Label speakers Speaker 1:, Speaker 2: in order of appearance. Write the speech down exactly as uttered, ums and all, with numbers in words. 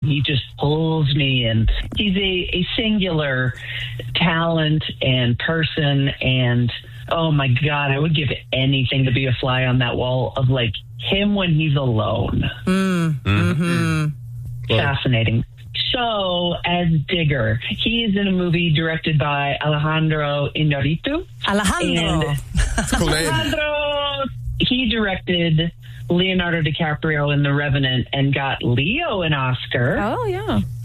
Speaker 1: he just pulls me, and he's a, a singular talent and person, and oh my God, I would give anything to be a fly on that wall of like him when he's alone.
Speaker 2: Mm. Mm-hmm.
Speaker 1: Fascinating. So, as Digger, he is in a movie directed by Alejandro Iñárritu.
Speaker 2: Alejandro.
Speaker 3: It's a cool name.
Speaker 1: Alejandro, he directed Leonardo DiCaprio in The Revenant and got Leo an Oscar.
Speaker 2: Oh, yeah.